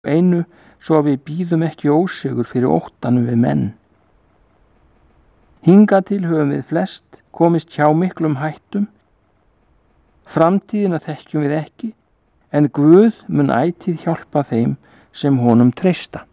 einu svo við bíðum ekki ósigur fyrir óttanum við menn. Hingað til höfum við flest komist hjá miklum hættum. Framtíðina þekkjum við ekki, en Guð mun ætíð hjálpa þeim sem honum treysta.